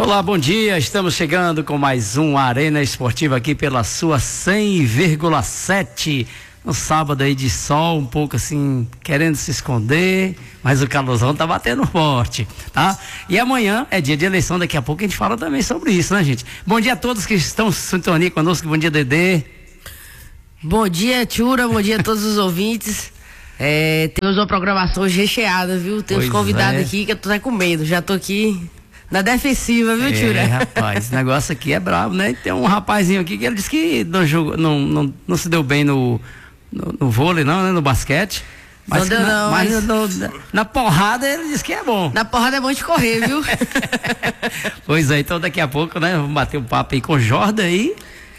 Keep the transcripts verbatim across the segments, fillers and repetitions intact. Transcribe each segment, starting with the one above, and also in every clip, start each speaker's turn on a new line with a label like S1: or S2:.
S1: Olá, bom dia, estamos chegando com mais um Arena Esportiva aqui pela sua cem vírgula sete, no sábado aí de sol, um pouco assim, querendo se esconder, mas o calorzão tá batendo forte, tá? E amanhã é dia de eleição, daqui a pouco a gente fala também sobre isso, né, gente? Bom dia a todos que estão em sintonia conosco, bom dia, Dedê.
S2: Bom dia, Tchura, bom dia a todos os ouvintes. É, temos uma programação hoje recheada, viu? Temos
S1: Pois
S2: convidados
S1: é.
S2: aqui que eu tô até com medo, já tô aqui na defensiva, viu, Tchura?
S1: É, rapaz, esse negócio aqui é brabo, né? Tem um rapazinho aqui que ele disse que não, jogou, não, não, não se deu bem no, no, no vôlei, não, né? No basquete. Mas,
S2: Não deu
S1: na,
S2: não,
S1: mas
S2: mas-
S1: no- na porrada ele disse que é bom.
S2: Na porrada é bom de correr, viu?
S1: Pois é, então daqui a pouco, né? Vamos bater um papo aí com o Jordan aí.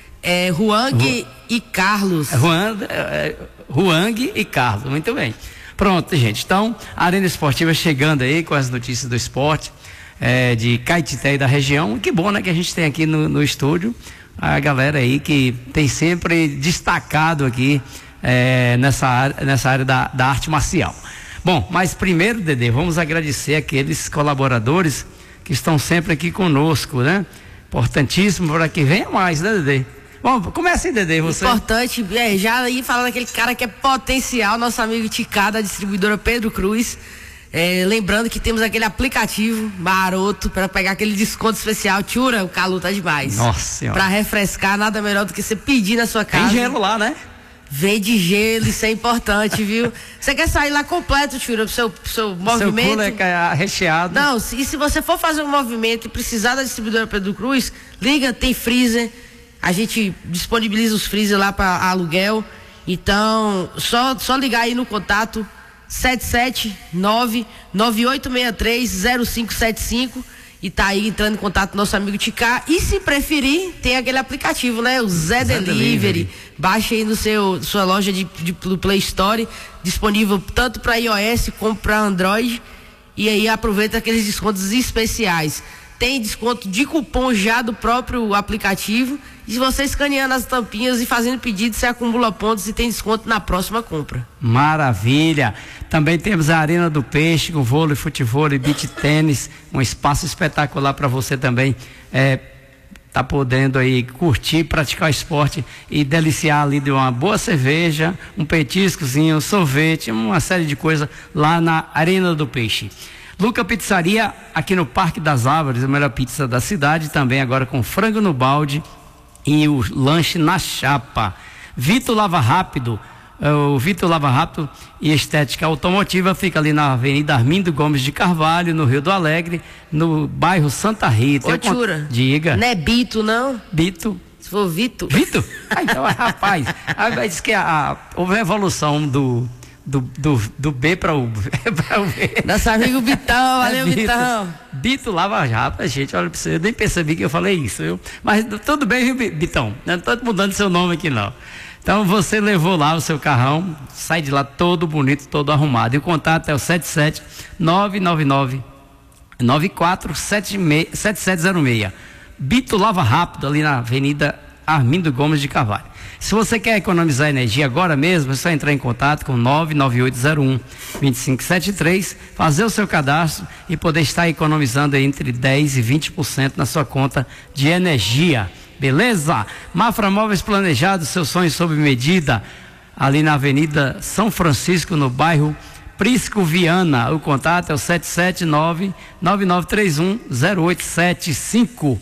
S2: É, Huang e Carlos.
S1: Juan, é, Huang e Carlos, muito bem. Pronto, gente, então, a Arena Esportiva chegando aí com as notícias do esporte, é, de Caetité e da região. E que bom, né, que a gente tem aqui no, no estúdio a galera aí que tem sempre destacado aqui é, nessa, área- nessa área da, da arte marcial. Bom, mas primeiro, Dedê, vamos agradecer aqueles colaboradores que estão sempre aqui conosco, né? Importantíssimo para que venha mais, né, Dedê? Bom, comece aí, Dedê, você.
S2: Importante, é, já aí falando daquele cara que é potencial, nosso amigo Ticá, da distribuidora Pedro Cruz. É, lembrando que temos aquele aplicativo maroto para pegar aquele desconto especial. Tchura, o calor tá demais.
S1: Nossa Senhora.
S2: Pra refrescar, nada melhor do que você pedir na sua casa.
S1: Tem gelo lá, né?
S2: Vende gelo, isso é importante, viu? Você quer sair lá completo, Tchura, pro seu, pro seu
S1: Seu
S2: movimento?
S1: cooler é recheado.
S2: Não, se, e se você for fazer um movimento e precisar da distribuidora Pedro Cruz, liga, tem freezer. A gente disponibiliza os freezer lá para aluguel. Então, só, só ligar aí no contato sete sete nove nove oito seis três zero cinco sete cinco e tá aí entrando em contato com nosso amigo Ticá. E se preferir, tem aquele aplicativo, né? O Zé,
S1: Zé
S2: Delivery.
S1: Delivery.
S2: Baixe aí no seu sua loja de, de, do Play Store, disponível tanto para iOS como para Android. E aí aproveita aqueles descontos especiais. Tem desconto de cupom já do próprio aplicativo. E se você escaneando as tampinhas e fazendo pedido, você acumula pontos e tem desconto na próxima compra.
S1: Maravilha. Também temos a Arena do Peixe, com vôlei, futevôlei, beach tênis, um espaço espetacular para você também é, tá podendo aí curtir, praticar o esporte e deliciar ali de uma boa cerveja, um petiscozinho, um sorvete, uma série de coisas lá na Arena do Peixe. Luca Pizzaria, aqui no Parque das Árvores, a melhor pizza da cidade, também agora com frango no balde e o lanche na chapa. Vitor Lava Rápido, eh, o Vitor Lava Rápido e Estética Automotiva fica ali na Avenida Armindo Gomes de Carvalho, no Rio do Alegre, no bairro Santa Rita.
S2: Ô,
S1: Eu con-
S2: Tchura.
S1: Diga.
S2: Não é Bito, não?
S1: Bito.
S2: Se for Vito.
S1: Vitor? Ah, então, rapaz, aí diz que a, a, houve a evolução do, do, do, do B para o, pra o B.
S2: Nosso amigo Bitão, valeu,
S1: É Bito.
S2: Bitão.
S1: Bito Lava Jato, gente, olha pra você, eu nem percebi que eu falei isso, viu? Mas tudo bem, viu, Bi- Bitão? Não tô mudando seu nome aqui, não. Então você levou lá o seu carrão, sai de lá todo bonito, todo arrumado. E o contato é o sete sete nove nove nove nove quatro sete sete zero seis. Bito Lava Rápido, ali na Avenida Armindo Gomes de Carvalho. Se você quer economizar energia agora mesmo, é só entrar em contato com nove nove oito zero um dois cinco sete três, fazer o seu cadastro e poder estar economizando aí entre dez e vinte por cento na sua conta de energia. Beleza? Mafra Móveis Planejados, seu sonho sob medida, ali na Avenida São Francisco, no bairro Prisco Viana. O contato é o sete sete nove nove nove três um zero oito sete cinco.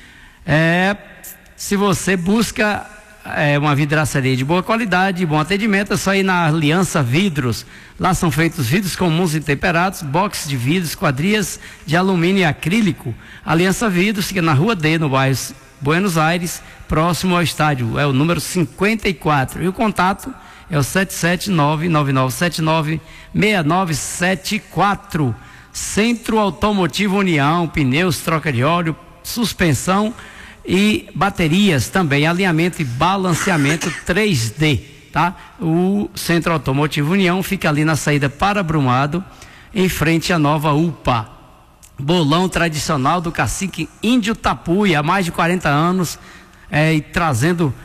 S1: É, se você busca é, uma vidraçaria de boa qualidade e bom atendimento, é só ir na Aliança Vidros. Lá são feitos vidros comuns e temperados, boxes de vidros, quadrias de alumínio e acrílico. Aliança Vidros fica na Rua D, no bairro Buenos Aires, próximo ao estádio. É o número cinquenta e quatro. E o contato é o sete sete nove nove nove sete nove seis nove sete quatro. Centro Automotivo União, pneus, troca de óleo, suspensão e baterias também, alinhamento e balanceamento três D, tá? O Centro Automotivo União fica ali na saída para Brumado, em frente à nova U P A. Bolão tradicional do cacique Índio Tapuia, há mais de quarenta anos, é, e trazendo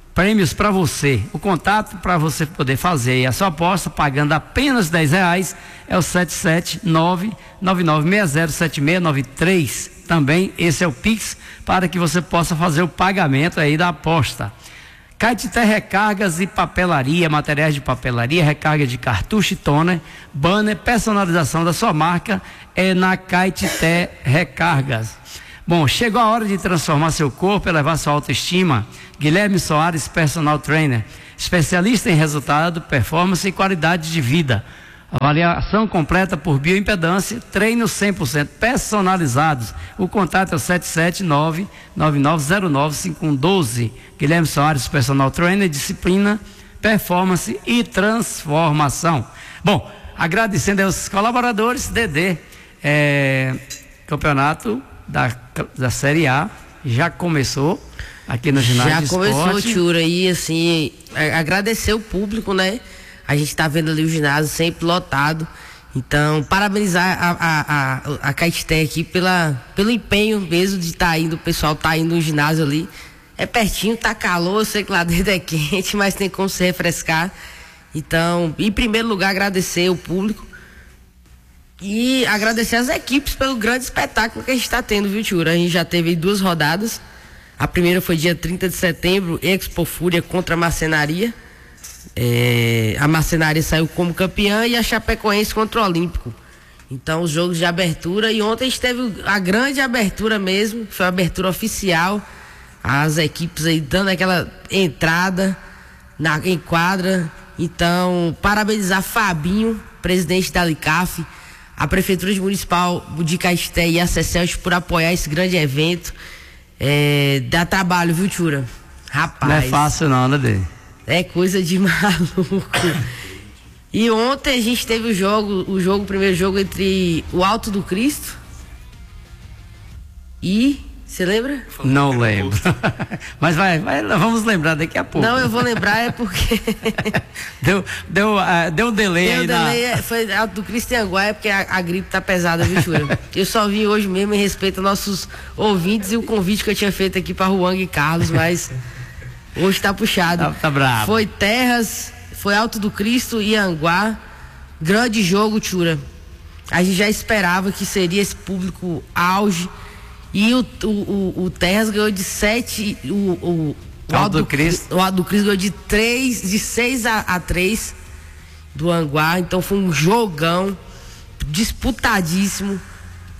S1: prêmios para você. O contato para você poder fazer a sua aposta pagando apenas dez reais é o sete sete nove nove nove seis zero sete seis nove três. Também esse é o Pix para que você possa fazer o pagamento aí da aposta. Caetité Recargas e Papelaria, materiais de papelaria, recarga de cartucho e toner, banner, personalização da sua marca é na Caetité Recargas. Bom, chegou a hora de transformar seu corpo, elevar sua autoestima. Guilherme Soares, personal trainer, especialista em resultado, performance e qualidade de vida. Avaliação completa por bioimpedância, treinos cem por cento personalizados. O contato é o sete sete nove nove nove zero nove cinco um um dois. Guilherme Soares, personal trainer, disciplina, performance e transformação. Bom, agradecendo aos colaboradores, Dedê, é, campeonato da, da Série A já começou aqui no ginásio.
S2: Já começou,
S1: Esporte.
S2: Tchura, e assim, agradecer o público, né? A gente tá vendo ali o ginásio sempre lotado. Então, parabenizar a, a, a, a Caetité aqui pela, pelo empenho mesmo de estar tá indo, o pessoal tá indo no ginásio ali. É pertinho, tá calor, eu sei que lá dentro é quente, mas tem como se refrescar. Então, em primeiro lugar, agradecer o público e agradecer as equipes pelo grande espetáculo que a gente está tendo, viu, Tchura? A gente já teve duas rodadas. A primeira foi dia trinta de setembro, Expo Fúria contra a Marcenaria. É, a Marcenaria saiu como campeã e a Chapecoense contra o Olímpico. Então, os jogos de abertura, e ontem a gente teve a grande abertura mesmo, foi a abertura oficial, as equipes aí dando aquela entrada na, em quadra. Então, parabenizar Fabinho, presidente da Licaf, a Prefeitura Municipal de Caetité e a CECELS por apoiar esse grande evento. É, dá trabalho, viu, Tchura? Rapaz.
S1: Não é fácil não, né, Dê?
S2: É coisa de maluco. E ontem a gente teve o jogo, o jogo, o primeiro jogo entre o Alto do Cristo e, você lembra?
S1: Não lembro. Mas vai, vai, vamos lembrar daqui a pouco.
S2: Não, eu vou lembrar é porque
S1: deu, deu, uh, deu um delay
S2: deu
S1: aí
S2: delay,
S1: na...
S2: foi Alto do Cristo e Anguá, é porque a, a gripe tá pesada, viu, Tchura? Eu só vim hoje mesmo em respeito aos nossos ouvintes e o convite que eu tinha feito aqui para Juan e Carlos, mas hoje tá puxado.
S1: Tá, tá bravo.
S2: Foi Terras, foi Alto do Cristo e Anguá. Grande jogo, Tchura. A gente já esperava que seria esse público auge. E o, o, o, o Terras ganhou de sete. O, o, o
S1: Alto do Cristo.
S2: O Alto do Cristo ganhou de três, de seis a três do Anguá. Então foi um jogão disputadíssimo.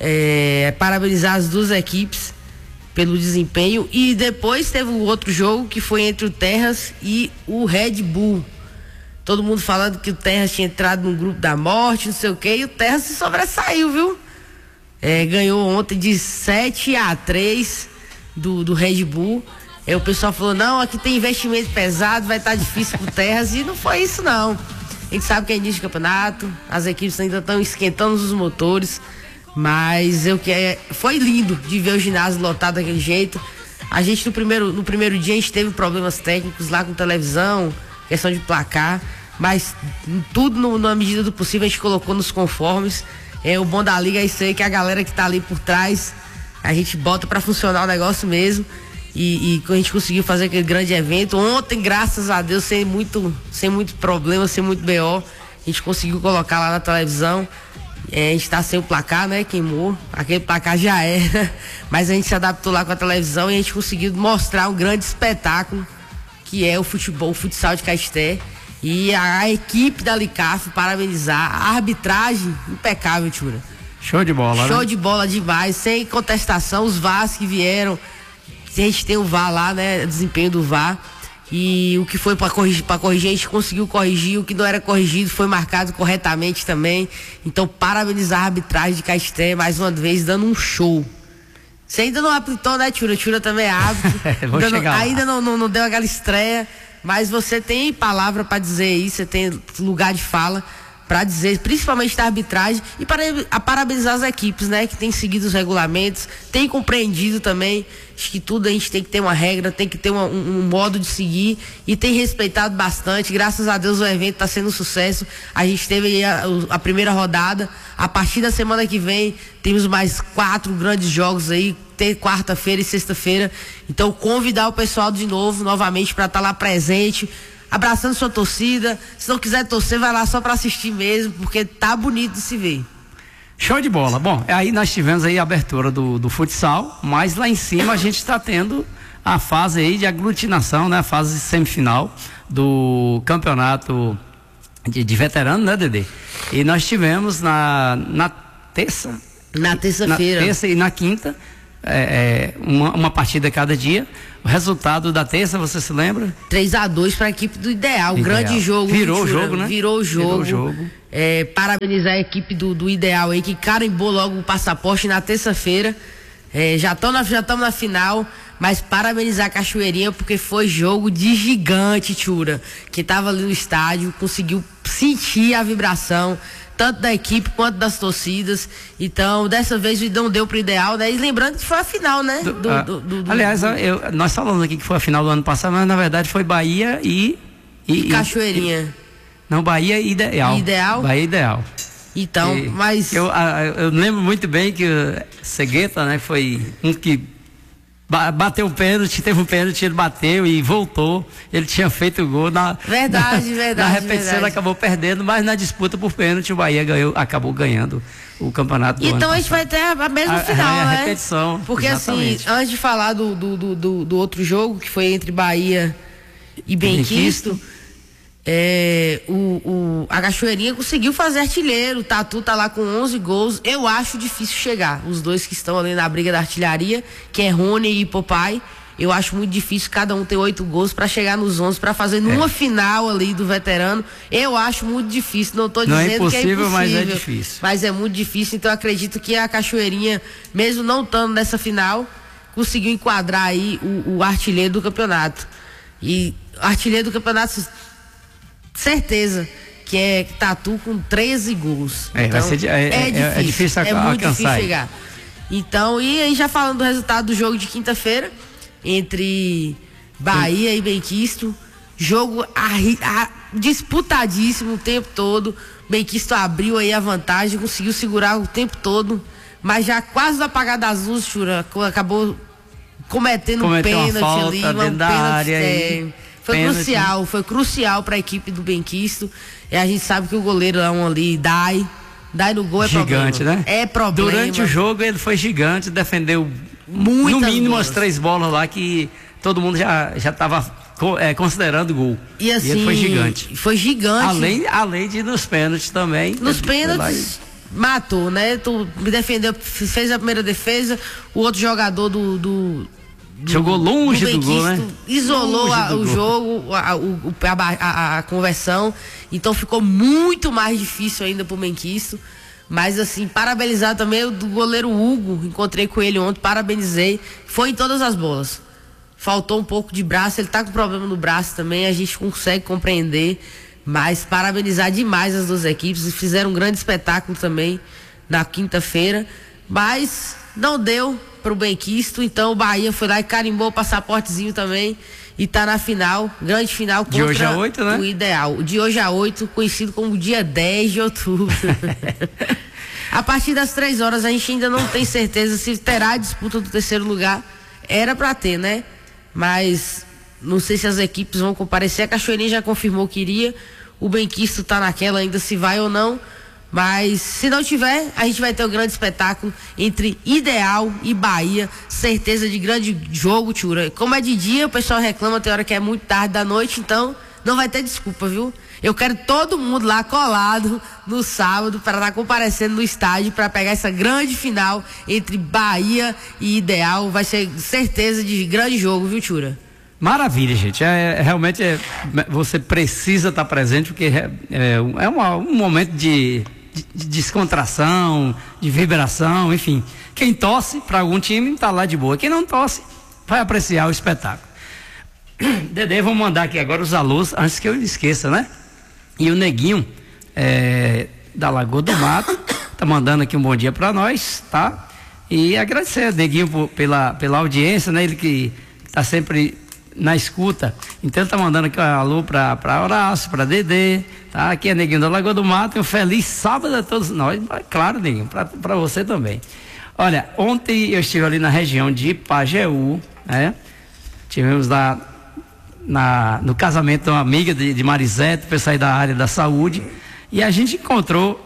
S2: É, parabenizar as duas equipes pelo desempenho. E depois teve o outro jogo que foi entre o Terras e o Red Bull. Todo mundo falando que o Terras tinha entrado no grupo da morte, não sei o que, e o Terras se sobressaiu, viu? É, ganhou ontem de sete a três do, do Red Bull. Aí o pessoal falou, não, aqui tem investimento pesado, vai estar tá difícil pro Terras, e não foi isso não. A gente sabe que é início de campeonato, as equipes ainda estão esquentando os motores, mas eu que é, foi lindo de ver o ginásio lotado daquele jeito. A gente no primeiro, no primeiro dia a gente teve problemas técnicos lá com televisão, questão de placar, mas tudo no, na medida do possível a gente colocou nos conformes. É, o bom da liga é isso aí, que a galera que tá ali por trás, a gente bota pra funcionar o negócio mesmo. E, e a gente conseguiu fazer aquele grande evento. Ontem, graças a Deus, sem muito, sem muito problema, sem muito B O, a gente conseguiu colocar lá na televisão. É, a gente tá sem o placar, né? Queimou. Aquele placar já era. Mas a gente se adaptou lá com a televisão e a gente conseguiu mostrar um grande espetáculo que é o futebol, o futsal de Caetité. E a, a equipe da Licaf, parabenizar. A arbitragem impecável, Tchura.
S1: Show de bola,
S2: Show
S1: né?
S2: de bola demais, sem contestação. Os V As que vieram, a gente tem o V A lá, né? Desempenho do V A. E o que foi para corrigir, para corrigir, a gente conseguiu corrigir. O que não era corrigido foi marcado corretamente também. Então, parabenizar a arbitragem de Caetité, mais uma vez, dando um show. Você ainda não apitou, né, Tchura? Tchura também é árbitro.
S1: Vou
S2: ainda
S1: chegar
S2: não,
S1: lá.
S2: ainda não, não, não deu aquela estreia. Mas você tem palavra para dizer isso, você tem lugar de fala. para dizer, principalmente da arbitragem, e para a parabenizar as equipes, né, que têm seguido os regulamentos, têm compreendido também. Acho que tudo a gente tem que ter uma regra, tem que ter uma, um, um modo de seguir, e tem respeitado bastante. Graças a Deus o evento está sendo um sucesso. A gente teve aí a, a primeira rodada. A partir da semana que vem temos mais quatro grandes jogos aí, ter quarta-feira e sexta-feira. Então convidar o pessoal de novo, novamente, para estar tá lá presente, abraçando sua torcida. Se não quiser torcer, vai lá só para assistir mesmo, porque tá bonito de se ver.
S1: Show de bola. Bom, aí nós tivemos aí a abertura do, do futsal, mas lá em cima a gente está tendo a fase aí de aglutinação, né? A fase semifinal do campeonato de, de veterano, né, Dedê? E nós tivemos na, na terça.
S2: Na terça-feira.
S1: Na terça e na quinta, é, é, uma, uma partida cada dia. O resultado da terça, você se lembra?
S2: três a dois para a equipe do Ideal. Ideal. Grande jogo.
S1: Virou o jogo, né?
S2: Virou o jogo.
S1: Virou o jogo.
S2: É, parabenizar a equipe do, do Ideal aí, que carimbou logo o passaporte na terça-feira. É, já estamos na, já na final, mas parabenizar a Cachoeirinha, porque foi jogo de gigante, Tchura. Quem tava ali no estádio conseguiu sentir a vibração, tanto da equipe quanto das torcidas. Então, dessa vez não deu pro Ideal, né? E lembrando que foi a final, né?
S1: Do,
S2: do,
S1: ah,
S2: do, do, do,
S1: aliás,
S2: do...
S1: Eu, nós falamos aqui que foi a final do ano passado, mas na verdade foi Bahia e...
S2: e, e Cachoeirinha.
S1: E, não, Bahia e Ideal.
S2: Ideal?
S1: Bahia Ideal.
S2: Então,
S1: e,
S2: mas...
S1: Eu, eu lembro muito bem que o Cegueta, né? Foi um que bateu o pênalti, teve um pênalti, ele bateu e voltou. Ele tinha feito o gol na...
S2: Verdade,
S1: na,
S2: verdade,
S1: Na repetição
S2: verdade.
S1: Ele acabou perdendo, mas na disputa por pênalti o Bahia ganhou, acabou ganhando o campeonato do
S2: Então
S1: ano
S2: a gente vai ter a mesma a, final,
S1: a, a
S2: né?
S1: repetição.
S2: Porque
S1: exatamente.
S2: assim, antes de falar do, do, do, do, do outro jogo, que foi entre Bahia e Benquisto, É, o, o, a Cachoeirinha conseguiu fazer artilheiro. O Tatu tá lá com onze gols. Eu acho difícil chegar. Os dois que estão ali na briga da artilharia, que é Rony e Popai, eu acho muito difícil. Cada um ter oito gols para chegar nos onze, para fazer numa é. final ali do veterano. Eu acho muito difícil. Não tô dizendo
S1: não é impossível,
S2: que é impossível,
S1: mas é difícil.
S2: Mas é muito difícil. Então eu acredito que a Cachoeirinha, mesmo não estando nessa final, conseguiu enquadrar aí o, o artilheiro do campeonato. E o artilheiro do campeonato, certeza que é Tatu com treze gols.
S1: É,
S2: então,
S1: vai ser, é, é, difícil, é difícil
S2: é muito difícil
S1: aí.
S2: chegar. Então, e aí já falando do resultado do jogo de quinta-feira entre Bahia Sim. e Benquisto, jogo a, a, disputadíssimo o tempo todo. Benquisto abriu aí a vantagem, conseguiu segurar o tempo todo, mas já quase no apagar das luzes, Chura, acabou cometendo um pênalti
S1: uma
S2: ali,
S1: uma
S2: pênalti,
S1: área
S2: é, foi pênalti. crucial, foi crucial para a equipe do Benquisto. E a gente sabe que o goleiro é um ali, Dai, Dai no gol é
S1: gigante,
S2: problema.
S1: né?
S2: É problema.
S1: Durante o jogo ele foi gigante, defendeu Muitas no mínimo bolas. as três bolas lá que todo mundo já já estava é, considerando gol.
S2: E assim,
S1: e ele foi gigante.
S2: Foi gigante.
S1: Além, além de nos pênaltis também.
S2: Nos pênaltis matou, né? Tu me defendeu, fez a primeira defesa, o outro jogador do, do Do,
S1: jogou longe do, do gol, né?
S2: Isolou a, o gol. jogo, a, o, a, a, a conversão. Então ficou muito mais difícil ainda pro Benquisto. Mas assim, parabenizar também o do goleiro Hugo. Encontrei com ele ontem, parabenizei. Foi em todas as bolas. Faltou um pouco de braço, ele tá com problema no braço também, a gente consegue compreender. Mas parabenizar demais as duas equipes. Fizeram um grande espetáculo também na quinta-feira. Mas não deu pro Benquisto, então o Bahia foi lá e carimbou o passaportezinho também e tá na final, grande final contra
S1: de hoje a oito, né?
S2: o Ideal. De hoje a oito, conhecido como dia dez de outubro. A partir das três horas a gente ainda não tem certeza se terá a disputa do terceiro lugar. Era pra ter, né? Mas não sei se as equipes vão comparecer. A Cachoeirinha já confirmou que iria. O Benquisto tá naquela ainda se vai ou não. Mas se não tiver, a gente vai ter um grande espetáculo entre Ideal e Bahia. Certeza de grande jogo, Tchura. Como é de dia, o pessoal reclama, tem hora que é muito tarde da noite, então não vai ter desculpa, viu? Eu quero todo mundo lá colado no sábado para estar comparecendo no estádio para pegar essa grande final entre Bahia e Ideal. Vai ser certeza de grande jogo, viu, Tchura?
S1: Maravilha, gente. É, é, realmente é, você precisa estar presente porque é, é, é uma, um momento de, de, de descontração, de vibração, enfim. Quem torce para algum time está lá de boa. Quem não torce vai apreciar o espetáculo. Dedê, vou mandar aqui agora os alôs antes que eu esqueça, né? E o Neguinho é, da Lagoa do Mato, tá mandando aqui um bom dia para nós, tá? E agradecer a Neguinho por, pela, pela audiência, né? Ele que tá sempre na escuta. Então tá mandando aqui um alô pra, pra Horácio, pra Dedê, tá? Aqui é Neguinho da Lagoa do Mato, e um feliz sábado a todos nós, claro, Neguinho, pra, pra você também. Olha, ontem eu estive ali na região de Pajeú, né? Tivemos lá na, no casamento de uma amiga de, de Marisete, pessoal da área da saúde, e a gente encontrou,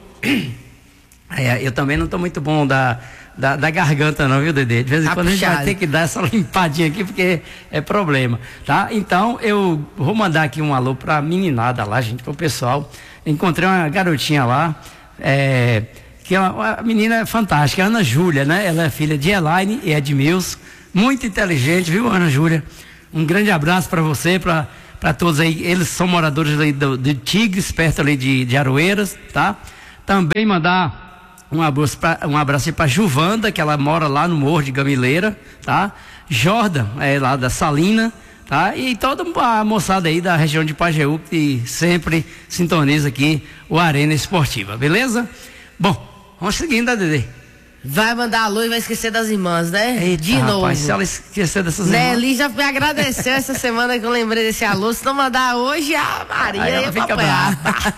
S1: é, eu também não tô muito bom da Da, da garganta não, viu, Dedê? De vez em
S2: tá
S1: quando
S2: puxado.
S1: A gente vai ter que dar essa limpadinha aqui, porque é problema, tá? Então, eu vou mandar aqui um alô pra meninada lá, gente, pro pessoal. Encontrei uma garotinha lá, é, que é uma, uma menina fantástica, a Ana Júlia, né? Ela é filha de Elaine e Edmilson, muito inteligente, viu, Ana Júlia? Um grande abraço para você, para para todos aí. Eles são moradores aí do, de Tigres, perto ali de, de Aroeiras, tá? Também mandar Um abraço, pra, um abraço para Juvanda, que ela mora lá no Morro de Gamileira, tá? Jordan, é lá da Salina, tá? E toda a moçada aí da região de Pajeú, que sempre sintoniza aqui o Arena Esportiva, beleza? Bom, vamos seguindo, né, Dedê?
S2: Vai mandar alô e vai esquecer das irmãs, né?
S1: Eita,
S2: de novo.
S1: Rapaz, se ela esquecer dessas irmãs...
S2: Nelly já me agradeceu essa semana que eu lembrei desse alô. Se não mandar hoje, a Maria
S1: aí ela
S2: ia
S1: fica
S2: apanhar.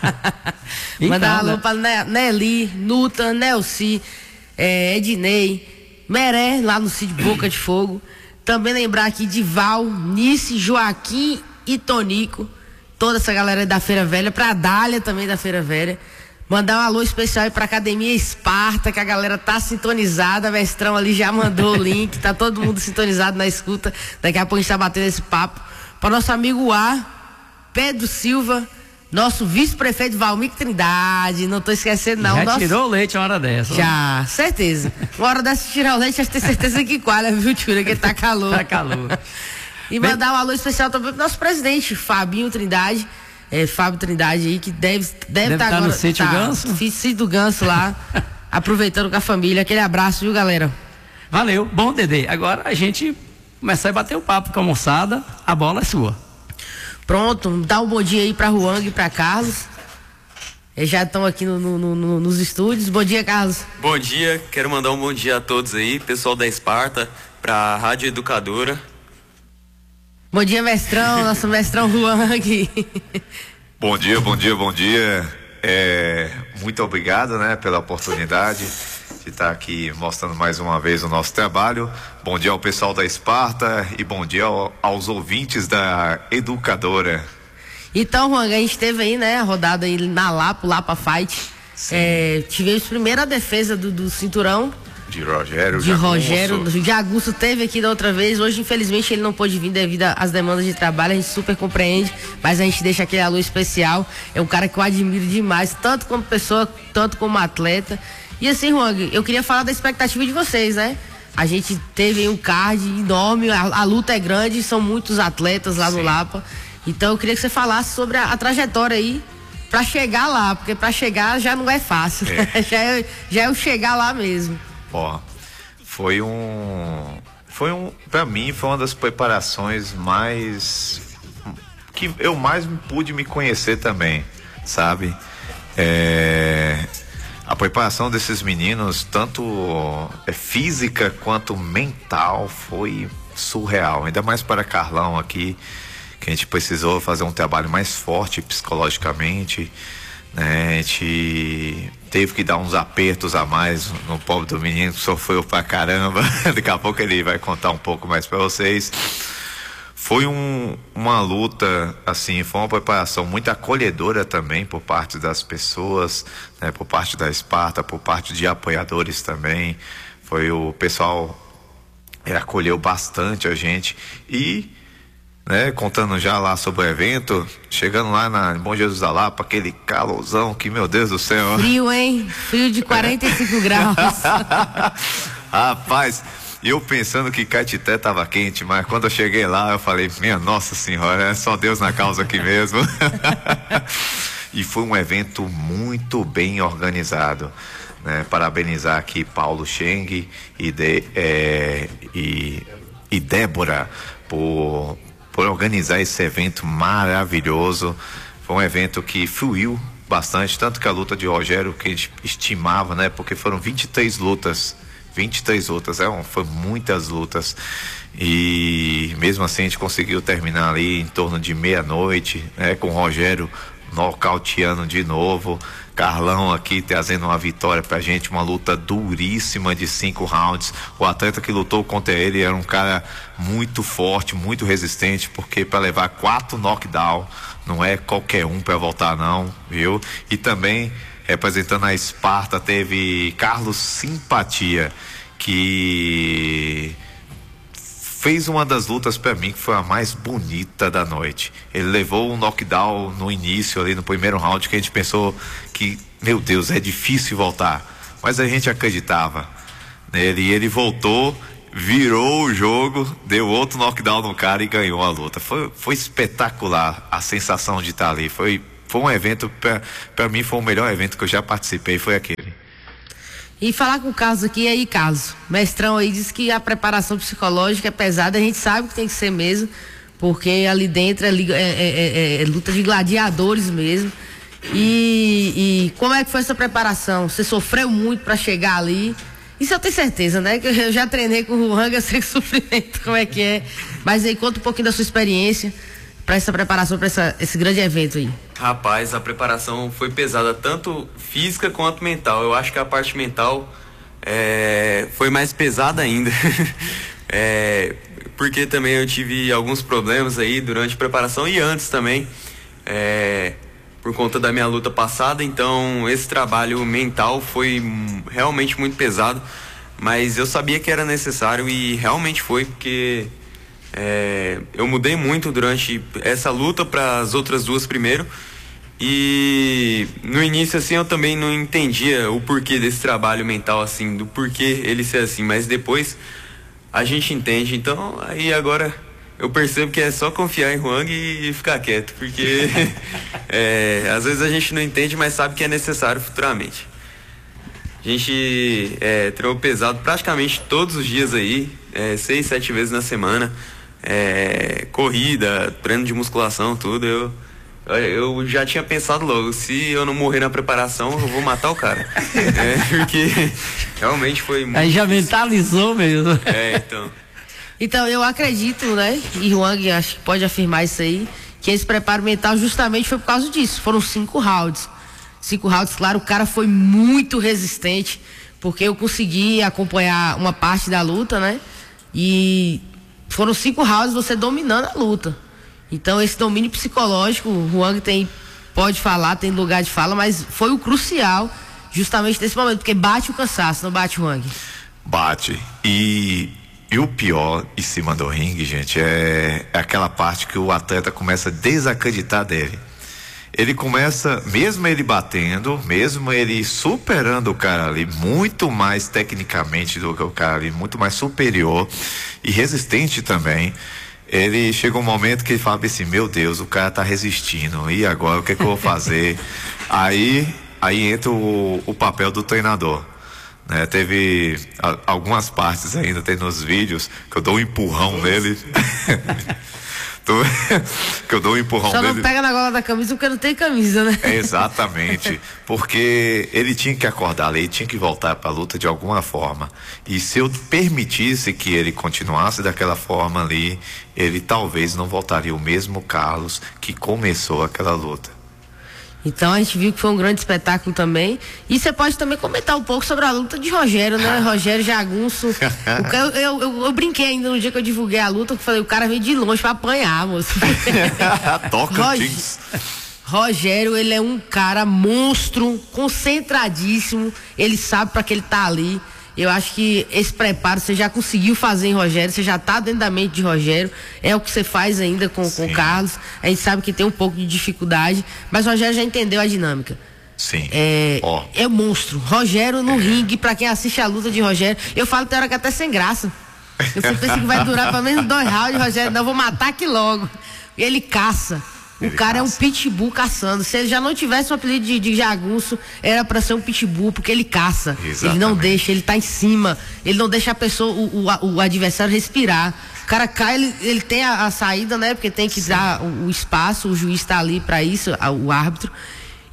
S1: Então,
S2: mandar alô
S1: né?
S2: pra Nelly, Nuta, Nelci, é, Ednei, Meré, lá no sítio Boca de Fogo. Também lembrar aqui de Val, Nice, Joaquim e Tonico. Toda essa galera da Feira Velha. Pra Dália também da Feira Velha. Mandar um alô especial aí pra Academia Esparta, que a galera tá sintonizada, a Mestrão ali já mandou o link, tá todo mundo sintonizado na escuta. Daqui a pouco a gente tá batendo esse papo. Para nosso amigo A, Pedro Silva, nosso vice-prefeito Valmir Trindade, não tô esquecendo não.
S1: Já
S2: nosso...
S1: tirou o leite uma hora dessa.
S2: Já, né? Certeza. Uma hora dessa tirar o leite, já tem certeza que qualha, viu, Tchura, que tá calor.
S1: Tá calor.
S2: E mandar um alô especial também pro nosso presidente, Fabinho Trindade. É, Fábio Trindade aí, que deve estar deve deve tá
S1: tá
S2: agora.
S1: no sítio
S2: tá,
S1: Ganso?
S2: Sítio do Ganso lá, aproveitando com a família. Aquele abraço, viu, galera?
S1: Valeu. Bom, Dedê, agora a gente começar a bater o papo com a moçada, a bola é sua.
S2: Pronto, dá um bom dia aí pra Juang e pra Carlos. Eles já estão aqui no, no, no, nos estúdios. Bom dia, Carlos.
S3: Bom dia, quero mandar um bom dia a todos aí, pessoal da Esparta, pra Rádio Educadora.
S2: Bom dia, mestrão, nosso mestrão Juang.
S4: Bom dia, bom dia, bom dia. É, muito obrigado, né, pela oportunidade de estar aqui mostrando mais uma vez o nosso trabalho. Bom dia ao pessoal da Esparta e bom dia ao, aos ouvintes da Educadora.
S2: Então, Juang, a gente teve aí, né, a rodada aí na Lapa, Lapa Fight. É, tivemos primeira defesa do, do cinturão.
S4: De Rogério,
S2: de Rogério, de Augusto teve aqui da outra vez. Hoje, infelizmente, ele não pôde vir devido às demandas de trabalho. A gente super compreende, mas a gente deixa aquele alô especial. É um cara que eu admiro demais, tanto como pessoa, tanto como atleta. E assim, Juang, eu queria falar da expectativa de vocês, né? A gente teve um card enorme, a, a luta é grande, são muitos atletas lá Sim. no Lapa. Então, eu queria que você falasse sobre a, a trajetória aí pra chegar lá, porque pra chegar já não é fácil, é. Né? já, é, já é o chegar lá mesmo.
S4: Ó, foi um, foi um, pra mim foi uma das preparações mais, que eu mais pude me conhecer também, sabe? É, a preparação desses meninos, tanto é, física quanto mental, foi surreal, ainda mais para Carlão aqui, que a gente precisou fazer um trabalho mais forte psicologicamente, né? A gente teve que dar uns apertos a mais no pobre do menino, que sofreu pra caramba. Daqui a pouco ele vai contar um pouco mais pra vocês. Foi um, uma luta, assim, foi uma preparação muito acolhedora também por parte das pessoas, né? Por parte da Esparta, por parte de apoiadores também. Foi o pessoal, ele acolheu bastante a gente e, né, contando já lá sobre o evento, chegando lá na Bom Jesus da Lapa, aquele calorzão que, meu Deus do céu.
S2: Frio, hein? Frio de quarenta e cinco graus.
S4: Rapaz, eu pensando que Caetité tava quente, mas quando eu cheguei lá, eu falei, minha nossa senhora, é só Deus na causa aqui mesmo. E foi um evento muito bem organizado, né? Parabenizar aqui Paulo Cheng e, de, é, e, e Débora por por organizar esse evento maravilhoso. Foi um evento que fluiu bastante, tanto que a luta de Rogério, que a gente estimava, né? Porque foram vinte e três lutas, vinte e três lutas, é, foi muitas lutas, e mesmo assim a gente conseguiu terminar ali em torno de meia-noite, né? Com o Rogério nocauteando de novo, Carlão aqui trazendo uma vitória pra gente, uma luta duríssima de cinco rounds. O atleta que lutou contra ele era um cara muito forte, muito resistente, porque para levar quatro knockdown não é qualquer um para voltar não, viu? E também representando a Esparta teve Carlos Simpatia, que fez uma das lutas para mim que foi a mais bonita da noite. Ele levou um knockdown no início, ali no primeiro round, que a gente pensou que, meu Deus, é difícil voltar. Mas a gente acreditava nele, e ele voltou, virou o jogo, deu outro knockdown no cara e ganhou a luta. Foi, foi espetacular a sensação de estar ali. Foi, foi um evento, para mim foi o melhor evento que eu já participei, foi aquele.
S2: E falar com o Carlos aqui, aí Carlos, mestrão aí diz que a preparação psicológica é pesada, a gente sabe que tem que ser mesmo, porque ali dentro é, é, é, é, é luta de gladiadores mesmo. E, e como é que foi essa preparação? Você sofreu muito para chegar ali? Isso eu tenho certeza, né? Que eu já treinei com o Juan, eu sei que sofrimento, como é que é. Mas aí conta um pouquinho da sua experiência para essa preparação, para esse grande evento aí.
S3: Rapaz, a preparação foi pesada, tanto física quanto mental. Eu acho que a parte mental é, foi mais pesada ainda. é, porque também eu tive alguns problemas aí durante a preparação e antes também, é, por conta da minha luta passada. Então esse trabalho mental foi realmente muito pesado, mas eu sabia que era necessário e realmente foi, porque É, eu mudei muito durante essa luta para as outras duas primeiro, e no início assim eu também não entendia o porquê desse trabalho mental, assim, do porquê ele ser assim, mas depois a gente entende. Então aí agora eu percebo que é só confiar em Juan e ficar quieto, porque é, às vezes a gente não entende, mas sabe que é necessário futuramente. A gente é, treinou pesado praticamente todos os dias aí, é, seis, sete vezes na semana. É, corrida, treino de musculação, tudo. Eu, eu já tinha pensado logo, se eu não morrer na preparação, eu vou matar o cara. É, porque realmente foi muito
S1: Aí já
S3: difícil.
S1: Mentalizou mesmo.
S3: É, então.
S2: Então, eu acredito, né? E Juan acho que pode afirmar isso aí, que esse preparo mental justamente foi por causa disso. Foram cinco rounds. Cinco rounds, claro, o cara foi muito resistente, porque eu consegui acompanhar uma parte da luta, né? E foram cinco rounds você dominando a luta. Então esse domínio psicológico, o Juan tem, pode falar, tem lugar de fala, mas foi o crucial justamente nesse momento, porque bate o cansaço, não bate o Juan?
S4: Bate. E, e o pior em cima do ringue, gente, é, é aquela parte que o atleta começa a desacreditar dele. Ele começa, mesmo ele batendo, mesmo ele superando o cara ali, muito mais tecnicamente do que o cara ali, muito mais superior e resistente também, ele chega um momento que ele fala assim, meu Deus, o cara tá resistindo, e agora o que é que eu vou fazer? aí, aí entra o, o papel do treinador, né? Teve a, algumas partes ainda, tem nos vídeos, que eu dou um empurrão nele... que eu dou um empurrão
S2: Só não
S4: dele.
S2: pega na gola da camisa porque não tem camisa, né?
S4: É, exatamente, porque ele tinha que acordar ali, ele tinha que voltar para a luta de alguma forma, e se eu permitisse que ele continuasse daquela forma ali, ele talvez não voltaria o mesmo Carlos que começou aquela luta.
S2: Então a gente viu que foi um grande espetáculo também. E você pode também comentar um pouco sobre a luta de Rogério, né? Rogério Jagunço. O cara, eu, eu, eu, eu brinquei ainda no dia que eu divulguei a luta, que falei, o cara veio de longe pra apanhar, moço.
S4: Tocantins.
S2: Rogério, ele é um cara monstro, concentradíssimo. Ele sabe pra que ele tá ali. Eu acho que esse preparo você já conseguiu fazer em Rogério, você já tá dentro da mente de Rogério, é o que você faz ainda com, com o Carlos. A gente sabe que tem um pouco de dificuldade, mas o Rogério já entendeu a dinâmica.
S4: Sim.
S2: É,
S4: oh.
S2: é monstro. Rogério no é. ringue, pra quem assiste a luta de Rogério, eu falo tem hora que até sem graça. Eu penso que vai durar pelo menos dois rounds, Rogério, não, vou matar aqui logo. Ele caça. O ele cara caça. É um pitbull caçando. Se ele já não tivesse um apelido de, de jagunço, era pra ser um pitbull, porque ele caça. Exatamente. Ele não deixa, ele tá em cima. Ele não deixa a pessoa, o, o, o adversário respirar. O cara cai, ele, ele tem a, a saída, né? Porque tem que Sim. dar o, o espaço, o juiz tá ali pra isso, a, o árbitro.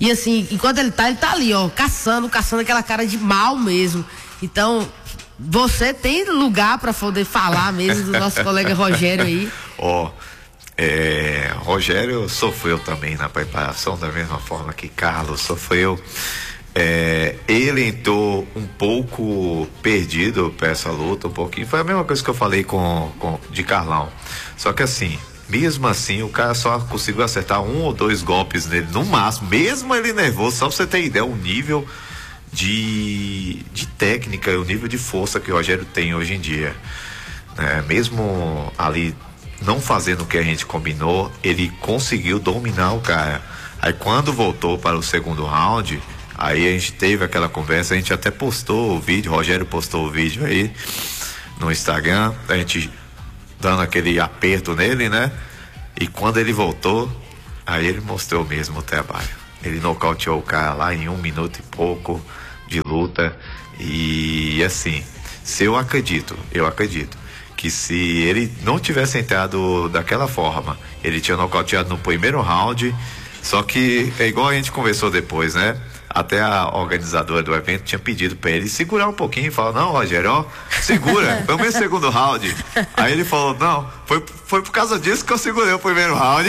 S2: E assim, enquanto ele tá, ele tá ali, ó, caçando, caçando aquela cara de mal mesmo. Então, você tem lugar para poder falar mesmo do nosso colega Rogério aí.
S4: Ó, oh, é, Rogério sofreu também na preparação, da mesma forma que Carlos sofreu. É, ele entrou um pouco perdido para essa luta, um pouquinho. Foi a mesma coisa que eu falei com, com de Carlão. Só que assim, mesmo assim, o cara só conseguiu acertar um ou dois golpes nele, no máximo, mesmo ele nervoso, só pra você ter ideia, o nível de, de técnica e o nível de força que o Rogério tem hoje em dia. É, mesmo ali não fazendo o que a gente combinou, ele conseguiu dominar o cara. Aí quando voltou para o segundo round, aí a gente teve aquela conversa, a gente até postou o vídeo, o Rogério postou o vídeo aí no Instagram, a gente dando aquele aperto nele, né? E quando ele voltou, aí ele mostrou mesmo o trabalho. Ele nocauteou o cara lá em um minuto e pouco de luta. E assim, se eu acredito, eu acredito que se ele não tivesse entrado daquela forma, ele tinha nocauteado no primeiro round. Só que é igual a gente conversou depois, né? Até a organizadora do evento tinha pedido pra ele segurar um pouquinho e falar, não, Rogério, ó, segura, foi o meu segundo round. Aí ele falou, não, foi, foi por causa disso que eu segurei o primeiro round.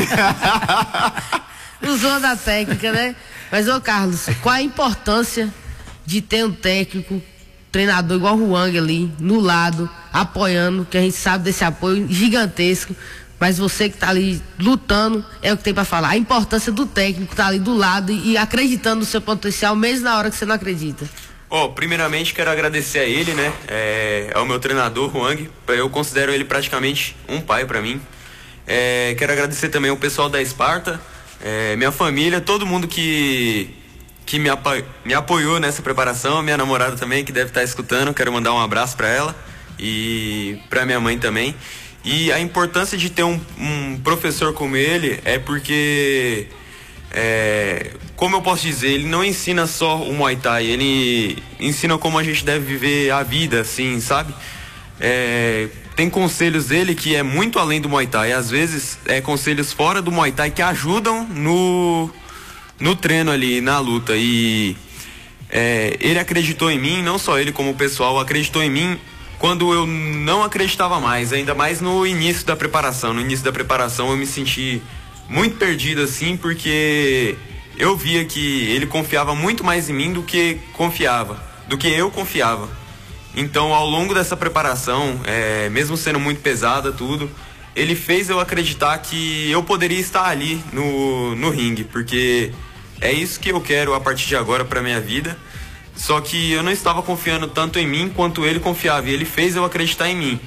S2: Usou da técnica, né? Mas, ô Carlos, qual a importância de ter um técnico, treinador igual o Huang ali, no lado, apoiando, que a gente sabe desse apoio gigantesco, mas você que tá ali lutando é o que tem para falar. A importância do técnico tá ali do lado e, e acreditando no seu potencial, mesmo na hora que você não acredita.
S3: Ó, oh, primeiramente quero agradecer a ele, né? É, ao meu treinador, Huang. Eu considero ele praticamente um pai para mim. É, quero agradecer também ao pessoal da Esparta, é, minha família, todo mundo que, que me, apo me apoiou nessa preparação, minha namorada também, que deve estar escutando. Quero mandar um abraço para ela e para minha mãe também. E a importância de ter um, um professor como ele é porque, é, como eu posso dizer, ele não ensina só o Muay Thai, ele ensina como a gente deve viver a vida, assim, sabe? É, tem conselhos dele que é muito além do Muay Thai, às vezes é conselhos fora do Muay Thai que ajudam no, no treino ali, na luta. E é, ele acreditou em mim, não só ele como o pessoal acreditou em mim quando eu não acreditava mais, ainda mais no início da preparação. No início da preparação eu me senti muito perdido assim, porque eu via que ele confiava muito mais em mim do que confiava, do que eu confiava. Então, ao longo dessa preparação, é, mesmo sendo muito pesada tudo, ele fez eu acreditar que eu poderia estar ali no, no ringue, porque é isso que eu quero a partir de agora para minha vida. Só que eu não estava confiando tanto em mim quanto ele confiava, e ele fez eu acreditar em mim.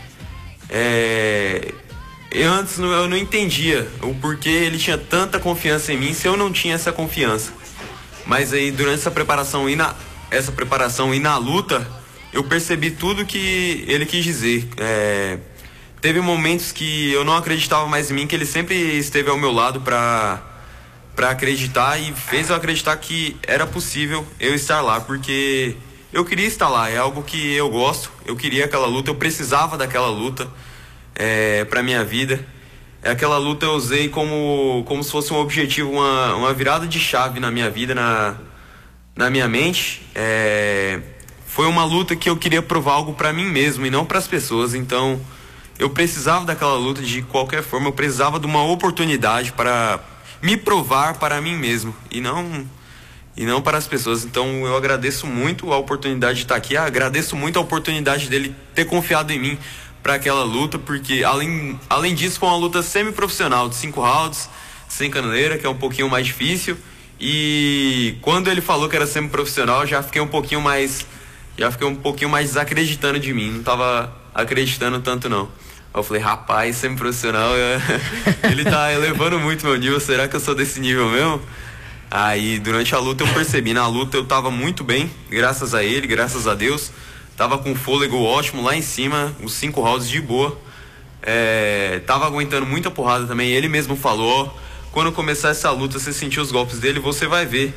S3: É... Eu antes não, eu não entendia o porquê ele tinha tanta confiança em mim se eu não tinha essa confiança. Mas aí durante essa preparação e na, essa preparação e na luta, eu percebi tudo que ele quis dizer. É... Teve momentos que eu não acreditava mais em mim, que ele sempre esteve ao meu lado para para acreditar, e fez eu acreditar que era possível eu estar lá, porque eu queria estar lá, é algo que eu gosto, eu queria aquela luta, eu precisava daquela luta é, para minha vida. Aquela luta eu usei como, como se fosse um objetivo, uma, uma virada de chave na minha vida, na, na minha mente. É, foi uma luta que eu queria provar algo para mim mesmo e não para as pessoas, então eu precisava daquela luta de qualquer forma, eu precisava de uma oportunidade para me provar para mim mesmo e não e não para as pessoas. Então eu agradeço muito a oportunidade de estar aqui, agradeço muito a oportunidade dele ter confiado em mim para aquela luta, porque além, além disso foi uma luta semi-profissional, de cinco rounds, sem caneleira, que é um pouquinho mais difícil, e quando ele falou que era semi-profissional, já fiquei um pouquinho mais já fiquei um pouquinho mais desacreditando de mim, não estava acreditando tanto não. Eu falei, rapaz, semi-profissional, ele tá elevando muito meu nível, será que eu sou desse nível mesmo? Aí, durante a luta eu percebi, na luta eu tava muito bem, graças a ele, graças a Deus, tava com fôlego ótimo lá em cima, os cinco rounds de boa, é, tava aguentando muita porrada também, ele mesmo falou, quando começar essa luta, você sentir os golpes dele, você vai ver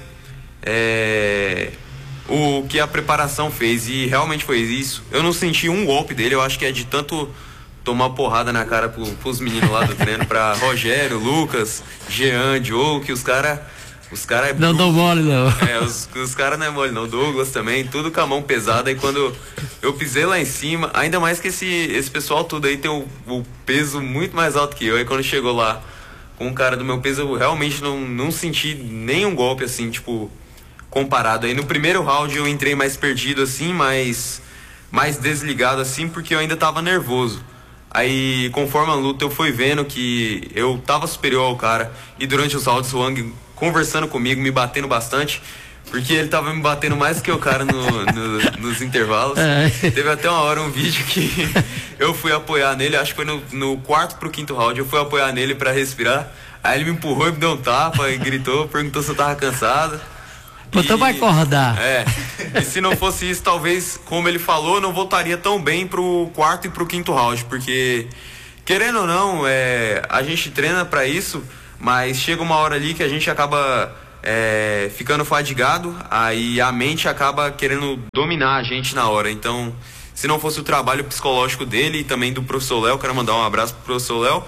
S3: é, o que a preparação fez, e realmente foi isso. Eu não senti um golpe dele, eu acho que é de tanto tomar porrada na cara pro, pros meninos lá do treino, pra Rogério, Lucas, Jean, Diogo, que os caras Os caras é
S1: Não dou mole, não.
S3: É, os, os caras não é mole, não. Douglas também, tudo com a mão pesada. E quando eu pisei lá em cima, ainda mais que esse, esse pessoal tudo aí tem o, o peso muito mais alto que eu. Aí quando chegou lá com um cara do meu peso, eu realmente não, não senti nenhum golpe, assim, tipo, comparado. Aí no primeiro round eu entrei mais perdido, assim, mais, mais desligado, assim, porque eu ainda tava nervoso. Aí, conforme a luta, eu fui vendo que eu tava superior ao cara. E durante os rounds, o Wang conversando comigo, me batendo bastante, porque ele tava me batendo mais que o cara no, no, nos intervalos. É. Teve até uma hora um vídeo que eu fui apoiar nele, acho que foi no, no quarto pro quinto round, eu fui apoiar nele pra respirar. Aí ele me empurrou e me deu um tapa e gritou, perguntou se eu tava cansado.
S1: Botou pra acordar.
S3: É. E se não fosse isso, talvez, como ele falou, eu não voltaria tão bem pro quarto e pro quinto round, porque, querendo ou não, é, a gente treina pra isso, mas chega uma hora ali que a gente acaba é, ficando fadigado, aí a mente acaba querendo dominar a gente na hora. Então, se não fosse o trabalho psicológico dele e também do professor Léo, quero mandar um abraço pro professor Léo,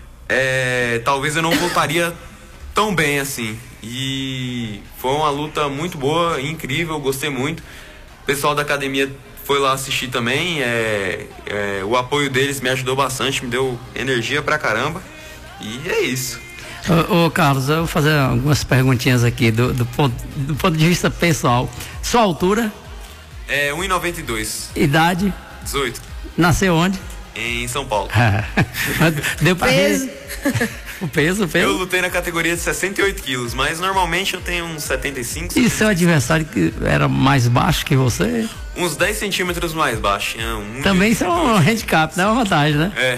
S3: é, talvez eu não voltaria tão bem assim. E foi uma luta muito boa, incrível, gostei muito. O pessoal da academia foi lá assistir também, é, é, o apoio deles me ajudou bastante, me deu energia pra caramba. E é isso.
S1: Ô, ô Carlos, eu vou fazer algumas perguntinhas aqui do, do, ponto, do ponto de vista pessoal. Sua altura?
S3: É um e noventa e dois.
S1: Idade?
S3: dezoito.
S1: Nasceu onde?
S3: Em São Paulo.
S1: Deu pra
S2: peso.
S1: ver? O peso, o peso?
S3: Eu lutei na categoria de sessenta e oito quilos, mas normalmente eu tenho uns setenta e cinco.
S1: E seu adversário que era mais baixo que você?
S3: Uns dez centímetros mais baixo. É, um
S1: Também isso é um handicap, não é uma vantagem, né?
S3: É.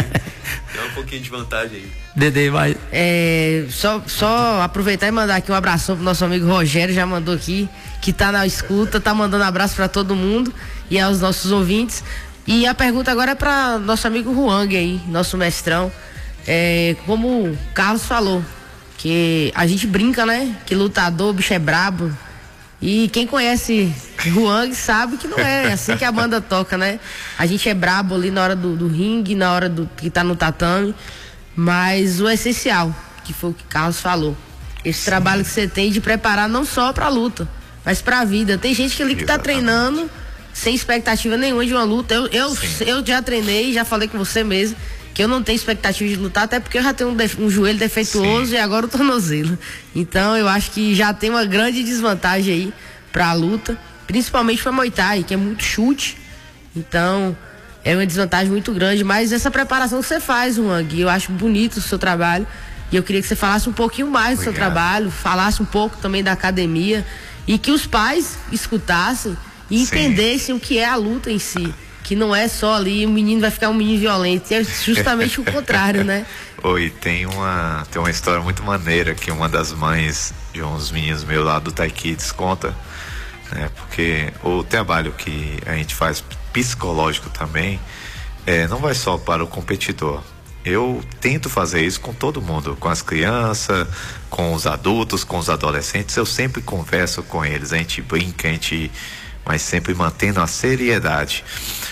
S3: Dá um pouquinho de vantagem aí.
S1: Dedê, vai.
S2: É, só, só aproveitar e mandar aqui um abração pro nosso amigo Rogério, já mandou aqui, que tá na escuta, tá mandando abraço pra todo mundo e aos nossos ouvintes. E a pergunta agora é pra nosso amigo Huang aí, nosso mestrão. É, como o Carlos falou, que a gente brinca, né? Que lutador, o bicho é brabo. E quem conhece Huang sabe que não é assim que a banda toca, né? A gente é brabo ali na hora do, do ringue, na hora do que tá no tatame. Mas o essencial, que foi o que o Carlos falou, esse Sim. trabalho que você tem de preparar não só pra luta, mas pra vida. Tem gente que ali que tá treinando sem expectativa nenhuma de uma luta. Eu, eu, eu já treinei, já falei com você mesmo, que eu não tenho expectativa de lutar, até porque eu já tenho um, def, um joelho defeituoso Sim. e agora o tornozelo. Então eu acho que já tem uma grande desvantagem aí pra luta, principalmente pra Muay Thai, que é muito chute. Então é uma desvantagem muito grande, mas essa preparação que você faz, Wang, eu acho bonito o seu trabalho, e eu queria que você falasse um pouquinho mais do Obrigado. seu trabalho, falasse um pouco também da academia, e que os pais escutassem e Sim. entendessem o que é a luta em si, que não é só ali o menino vai ficar um menino violento, é justamente o contrário, né?
S4: Oi, tem uma, tem uma história muito maneira que uma das mães de uns meninos meus lá do Thai Kids conta, né? Porque o trabalho que a gente faz psicológico também é, não vai só para o competidor. Eu tento fazer isso com todo mundo, com as crianças, com os adultos, com os adolescentes. Eu sempre converso com eles, a gente brinca, a gente, mas sempre mantendo a seriedade.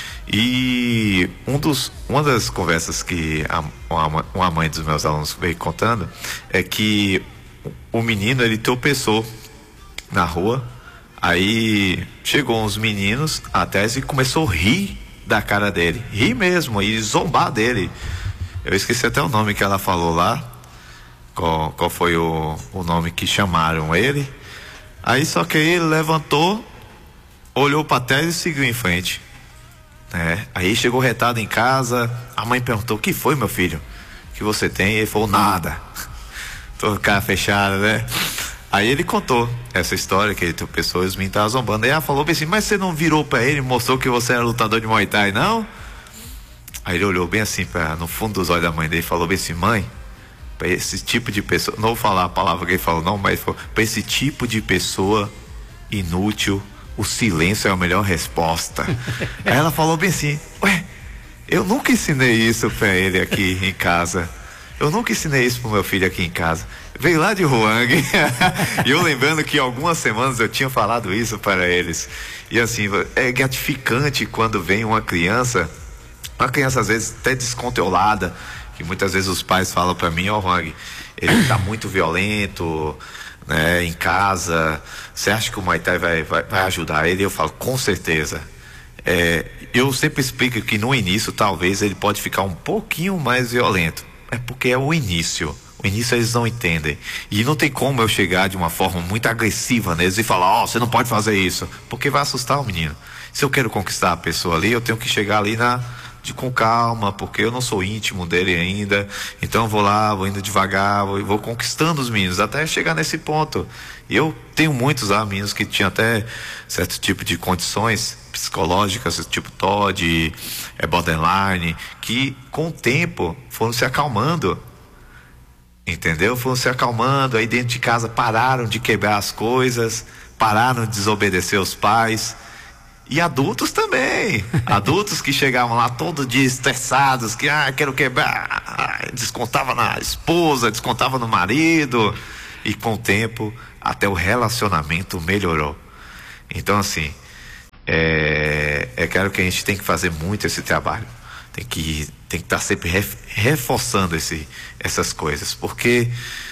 S4: E um dos, uma das conversas que a, uma, uma mãe dos meus alunos veio contando é que o menino, ele tropeçou na rua. Aí chegou uns meninos atrás e começou a rir da cara dele, rir mesmo, e zombar dele. Eu esqueci até o nome que ela falou lá, qual, qual foi o, o nome que chamaram ele. Aí só que ele levantou, olhou para trás e seguiu em frente. É, aí chegou retado em casa, a mãe perguntou: o que foi, meu filho? O que você tem? Ele falou: nada. Todo cara fechado, né? Aí ele contou essa história, que ele tropeçou e os meninos estavam zombando. Aí ela falou bem assim: mas você não virou pra ele e mostrou que você era lutador de Muay Thai, não? Aí ele olhou bem assim pra, no fundo dos olhos da mãe dele e falou bem assim: mãe, pra esse tipo de pessoa, não vou falar a palavra que ele falou não, mas ele falou: pra esse tipo de pessoa inútil, o silêncio é a melhor resposta. Aí ela falou bem assim: ué, eu nunca ensinei isso pra ele aqui em casa. Eu nunca ensinei isso pro meu filho aqui em casa. Veio lá de Huang. E eu lembrando que algumas semanas eu tinha falado isso para eles. E assim, é gratificante quando vem uma criança, uma criança às vezes até descontrolada, que muitas vezes os pais falam para mim: ó, oh, Huang, ele tá muito violento, né, em casa, você acha que o Muay Thai vai, vai, vai ajudar ele? Eu falo, com certeza. É, eu sempre explico que no início talvez ele pode ficar um pouquinho mais violento, é porque é o início. O início eles não entendem. E não tem como eu chegar de uma forma muito agressiva neles e falar, ó, oh, você não pode fazer isso, porque vai assustar o menino. Se eu quero conquistar a pessoa ali, eu tenho que chegar ali na, de, com calma, porque eu não sou íntimo dele ainda. Então eu vou lá, vou indo devagar, vou, vou conquistando os meninos até chegar nesse ponto. E eu tenho muitos lá, meninos que tinham até certo tipo de condições psicológicas, tipo Todd, é, borderline, que com o tempo foram se acalmando. Entendeu? Foram se acalmando, aí dentro de casa pararam de quebrar as coisas, pararam de desobedecer os pais. E adultos também. Adultos que chegavam lá todo dia estressados, que, ah, quero quebrar. Ah, descontava na esposa, descontava no marido. E com o tempo, até o relacionamento melhorou. Então, assim, é, é claro que a gente tem que fazer muito esse trabalho. Tem que tem que estar sempre reforçando esse, essas coisas, porque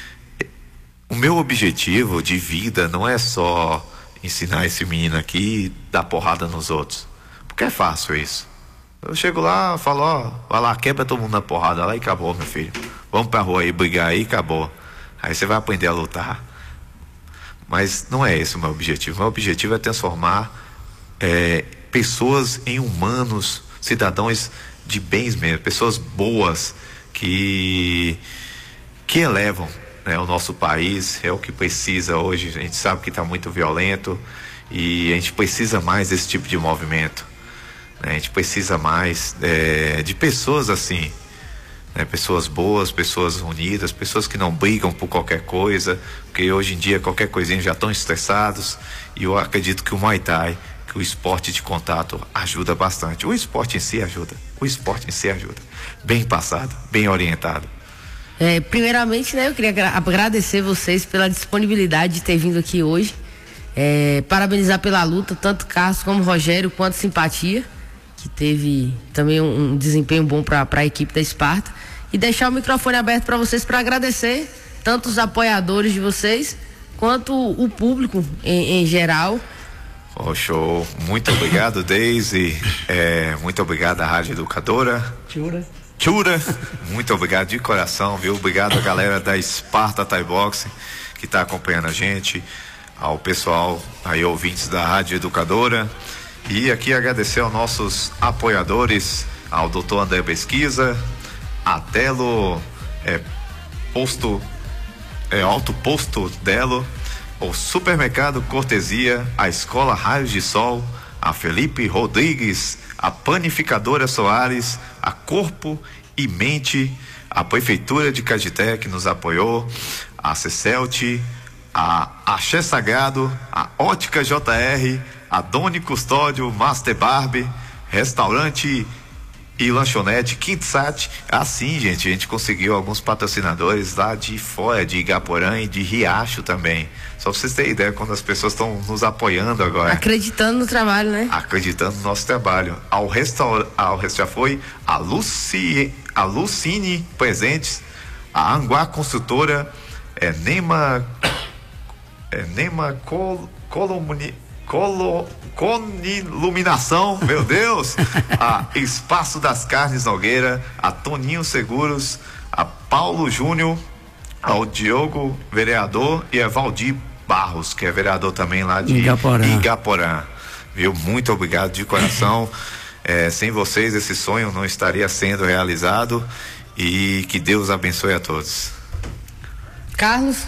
S4: o meu objetivo de vida não é só ensinar esse menino aqui e dar porrada nos outros, porque é fácil isso. Eu chego lá, falo, ó, vai lá, quebra todo mundo na porrada lá e acabou, meu filho. Vamos pra rua aí brigar aí, acabou. Aí você vai aprender a lutar. Mas não é esse o meu objetivo. O meu objetivo é transformar é, pessoas em humanos, cidadãos de bens mesmo, pessoas boas que que elevam, né, o nosso país. É o que precisa hoje. A gente sabe que está muito violento e a gente precisa mais desse tipo de movimento, né? A gente precisa mais é, de pessoas assim, né? Pessoas boas, pessoas unidas, pessoas que não brigam por qualquer coisa, porque hoje em dia qualquer coisinha já estão estressados. E eu acredito que o Muay Thai, que o esporte de contato ajuda bastante. O esporte em si ajuda. O esporte em si ajuda. Bem passado, bem orientado.
S2: É, primeiramente, né, eu queria agra- agradecer vocês pela disponibilidade de ter vindo aqui hoje. É, parabenizar pela luta, tanto Carlos como Rogério, quanto Simpatia, que teve também um, um desempenho bom para a equipe da Esparta. E deixar o microfone aberto para vocês para agradecer tanto os apoiadores de vocês, quanto o público em, em geral.
S4: Oh, show. Muito obrigado, Daisy. É, muito obrigado à Rádio Educadora.
S1: Chura.
S4: Chura. Muito obrigado de coração, viu? Obrigado à galera da Esparta Thai Boxing que está acompanhando a gente, ao pessoal aí, ouvintes da Rádio Educadora. E aqui agradecer aos nossos apoiadores, ao doutor André Pesquisa, a Delo é, Posto, é, Alto Posto Delo, o Supermercado Cortesia, a Escola Raios de Sol, a Felipe Rodrigues, a Panificadora Soares, a Corpo e Mente, a Prefeitura de Caeté que nos apoiou, a Cecelt, a Axé Sagrado, a Ótica J R, a Doni Custódio, Master Barbie, Restaurante e Lanchonete Quintsat. Assim, gente, a gente conseguiu alguns patrocinadores lá de fora, de Igaporã e de Riacho também. Só pra vocês terem ideia, quando as pessoas estão nos apoiando agora.
S2: Acreditando no trabalho, né?
S4: Acreditando no nosso trabalho. Ao restaurante, ao, já foi a Luci, a Lucine Presentes, a Anguá Construtora, é Nema, é Nema Col, Colomuni, Colo, Coniluminação, meu Deus, a Espaço das Carnes Nogueira, a Toninho Seguros, a Paulo Júnior, ao Diogo Vereador e a Valdir Barros, que é vereador também lá de Igaporã, Igaporã. Viu? Muito obrigado de coração. É, sem vocês esse sonho não estaria sendo realizado, e que Deus abençoe a todos.
S2: Carlos?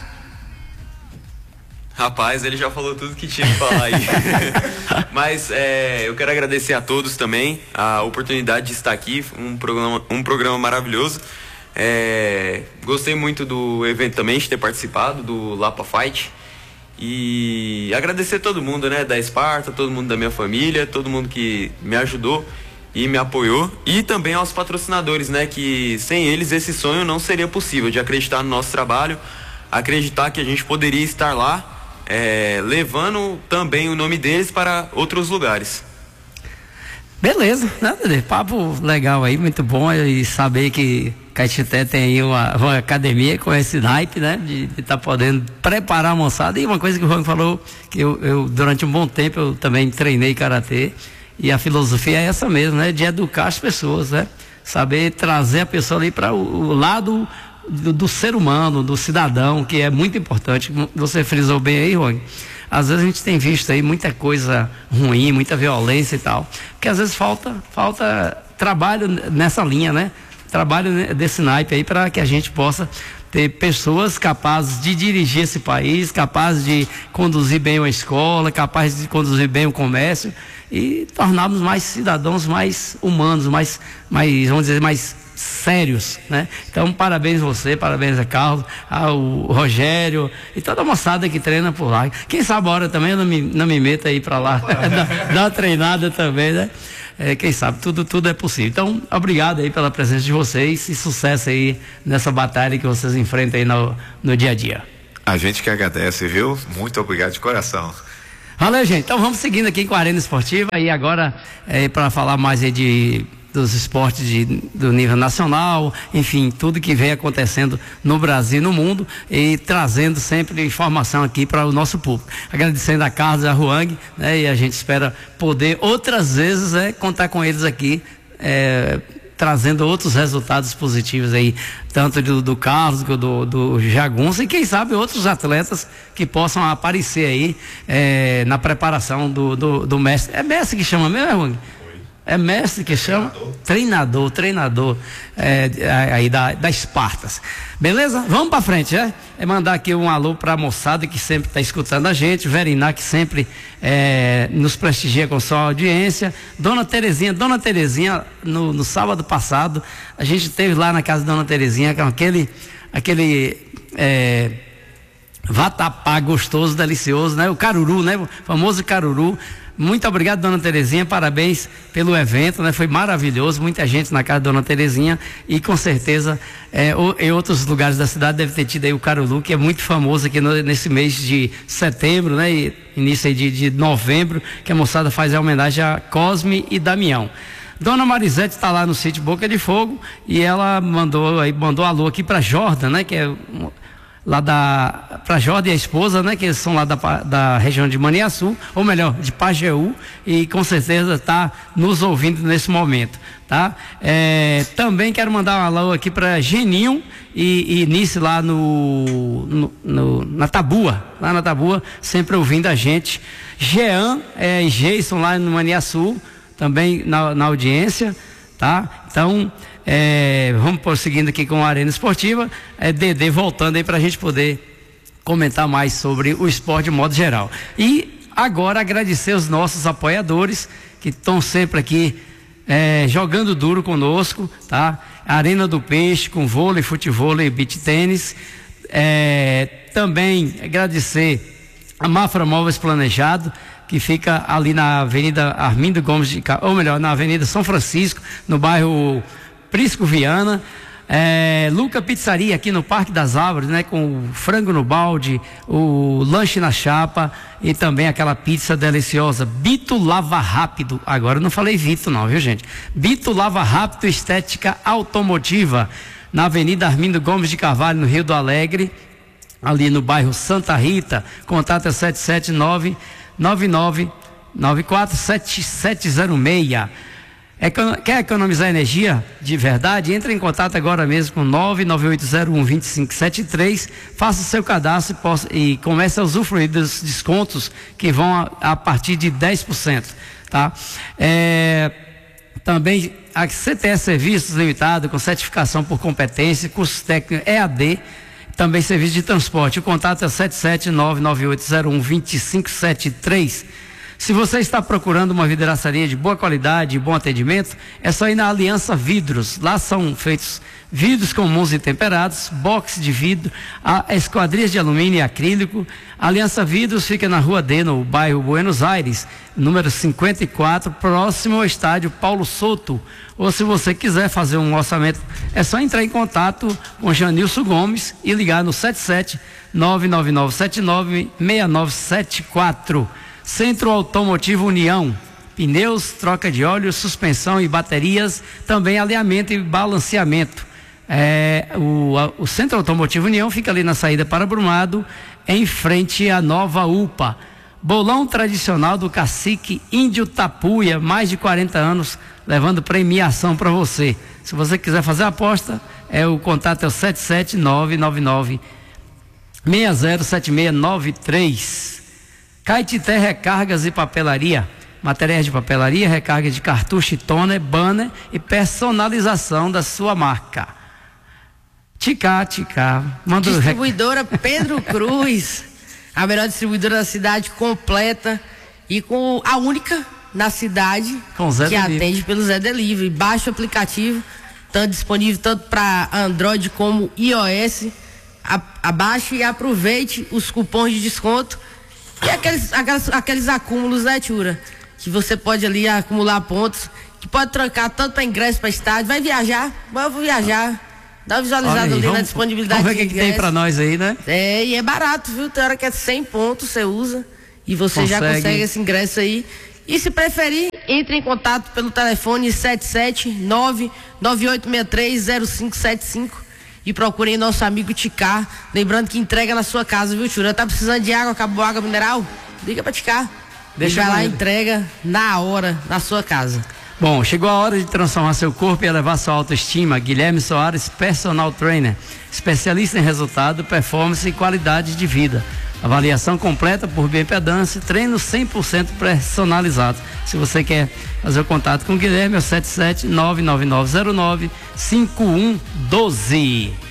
S3: Rapaz, ele já falou tudo que tinha que falar aí. Mas é, eu quero agradecer a todos também a oportunidade de estar aqui, um programa, um programa maravilhoso. É, gostei muito do evento também, de ter participado do Lapa Fight. E agradecer a todo mundo, né, da Esparta, todo mundo da minha família, todo mundo que me ajudou e me apoiou. E também aos patrocinadores, né, que sem eles esse sonho não seria possível, de acreditar no nosso trabalho, acreditar que a gente poderia estar lá, é, levando também o nome deles para outros lugares.
S1: Beleza, né, Dedê? Papo legal aí, muito bom, e saber que Caetité tem aí uma, uma academia com esse naipe, né? De estar tá podendo preparar a moçada. E uma coisa que o Juan falou, que eu, eu durante um bom tempo eu também treinei karatê, e a filosofia é essa mesmo, né? De educar as pessoas, né? Saber trazer a pessoa ali para o, o lado do, do ser humano, do cidadão, que é muito importante. Você frisou bem aí, Juan. Às vezes a gente tem visto aí muita coisa ruim, muita violência e tal, porque às vezes falta, falta trabalho nessa linha, né? Trabalho desse naipe aí para que a gente possa ter pessoas capazes de dirigir esse país, capazes de conduzir bem uma escola, capazes de conduzir bem o comércio e tornarmos mais cidadãos mais humanos, mais, mais, vamos dizer, mais sérios, né? Então, parabéns a você, parabéns a Carlos, ao Rogério e toda a moçada que treina por lá. Quem sabe a hora também eu não me, não me meta aí para lá, dar, dar uma treinada também, né? É, quem sabe, tudo, tudo é possível. Então, obrigado aí pela presença de vocês e sucesso aí nessa batalha que vocês enfrentam aí no, no dia a dia.
S4: A gente que agradece, viu? Muito obrigado de coração.
S1: Valeu, gente. Então vamos seguindo aqui com a Arena Esportiva e agora é, para falar mais aí de dos esportes de, do nível nacional, enfim, tudo que vem acontecendo no Brasil e no mundo e trazendo sempre informação aqui para o nosso público. Agradecendo a Carlos e a Huang, né, e a gente espera poder outras vezes é, contar com eles aqui, é, trazendo outros resultados positivos aí, tanto do, do Carlos, do, do Jagunço e quem sabe outros atletas que possam aparecer aí é, na preparação do, do, do mestre. É mestre que chama mesmo, Huang? É mestre que chama? Treinador, treinador é, aí da, da Espartas. Beleza? Vamos pra frente, é? É mandar aqui um alô pra moçada que sempre está escutando a gente, Veriná que sempre é, nos prestigia com sua audiência, Dona Terezinha, Dona Terezinha, no, no sábado passado, a gente esteve lá na casa da Dona Terezinha, com aquele, aquele é, vatapá gostoso, delicioso, né? O caruru, né? O famoso caruru. Muito obrigado, Dona Terezinha, parabéns pelo evento, né? Foi maravilhoso, muita gente na casa da Dona Terezinha e com certeza é, o, em outros lugares da cidade deve ter tido aí o caruru, que é muito famoso aqui no, nesse mês de setembro, né? E início aí de, de novembro, que a moçada faz a homenagem a Cosme e Damião. Dona Marisete está lá no sítio Boca de Fogo e ela mandou aí, mandou alô aqui para Jordan, né? Que é lá da, para Jordan e a esposa, né? Que eles são lá da, da região de Maniaçu, ou melhor, de Pajeú, e com certeza está nos ouvindo nesse momento, tá? É, também quero mandar um alô aqui para Geninho e, e Nice lá no, no, no, na Tabua, lá na Tabua, sempre ouvindo a gente. Jean é, e Jason lá no Maniaçu, também na, na audiência, tá? Então, É, vamos prosseguindo aqui com a Arena Esportiva, é, Dedê voltando aí para a gente poder comentar mais sobre o esporte de modo geral. E agora agradecer os nossos apoiadores que estão sempre aqui é, jogando duro conosco, tá? Arena do Peixe com vôlei, futevôlei e beach tênis. É, também agradecer a Mafra Móveis Planejado, que fica ali na Avenida Armindo Gomes de Carvalho, ou melhor, na Avenida São Francisco, no bairro Prisco Viana. É, Luca Pizzaria aqui no Parque das Árvores, né, com o frango no balde, o lanche na chapa e também aquela pizza deliciosa. Bito Lava Rápido, agora eu não falei Vito não, viu gente? Bito Lava Rápido Estética Automotiva, na Avenida Armindo Gomes de Carvalho, no Rio do Alegre, ali no bairro Santa Rita. Contato é sete sete nove nove nove nove quatro sete sete zero seis. Quer economizar energia de verdade? Entre em contato agora mesmo com nove nove oito zero um dois cinco sete três, faça o seu cadastro e, possa, e comece a usufruir dos descontos que vão a, a partir de dez por cento, tá? É, também a C T S Serviços Limitado, com certificação por competência, curso técnico E A D, também serviço de transporte. O contato é sete sete nove nove oito zero um dois cinco sete três. Se você está procurando uma vidraçaria de boa qualidade e bom atendimento, é só ir na Aliança Vidros. Lá são feitos vidros comuns e temperados, box de vidro, esquadrias de alumínio e acrílico. A Aliança Vidros fica na Rua D, no bairro Buenos Aires, número cinquenta e quatro, próximo ao estádio Paulo Souto. Ou se você quiser fazer um orçamento, é só entrar em contato com Janilson Gomes e ligar no sete sete nove nove nove sete nove seis nove sete quatro. Centro Automotivo União, pneus, troca de óleo, suspensão e baterias, também alinhamento e balanceamento. É, o, a, o Centro Automotivo União fica ali na saída para Brumado, em frente à Nova U P A. Bolão tradicional do cacique Índio Tapuia, mais de quarenta anos, levando premiação para você. Se você quiser fazer a aposta, é, o contato é o sete sete nove nove nove seis zero sete seis nove três. Caetité Recargas e Papelaria. Materiais de papelaria, recarga de cartucho, toner, banner e personalização da sua marca. Ticá, Ticá. Manda
S2: Distribuidora Pedro Cruz. A melhor distribuidora da cidade, completa e com a única na cidade
S1: com Zé
S2: que
S1: Delivery.
S2: Atende pelo Zé Delivery. Baixa o aplicativo, tanto disponível tanto para Android como iOS. A, abaixe e aproveite os cupons de desconto e aqueles, aqueles, aqueles acúmulos, né, Tchura? Que você pode ali acumular pontos, que pode trocar tanto para ingresso para estádio. Vai viajar? Vamos viajar. Dá uma visualizada
S1: aí,
S2: ali
S1: vamos,
S2: na disponibilidade.
S1: Vamos ver o que, que tem para nós aí, né?
S2: É, e é barato, viu? Tem hora que é cem pontos, você usa e você
S1: consegue.
S2: já consegue esse ingresso aí. E se preferir, entre em contato pelo telefone sete sete nove nove oito seis três zero cinco sete cinco e procurem nosso amigo Ticá. Lembrando que entrega na sua casa, viu, Tchura? Tá precisando de água, acabou água mineral? Liga pra Ticá. Deixa vai lá e entrega na hora, na sua casa.
S1: Bom, chegou a hora de transformar seu corpo e elevar sua autoestima. Guilherme Soares, personal trainer, especialista em resultado, performance e qualidade de vida. Avaliação completa por bioimpedância, treino cem por cento personalizado. Se você quer fazer o contato com o Guilherme, é o sete sete nove nove nove zero nove cinco um um dois.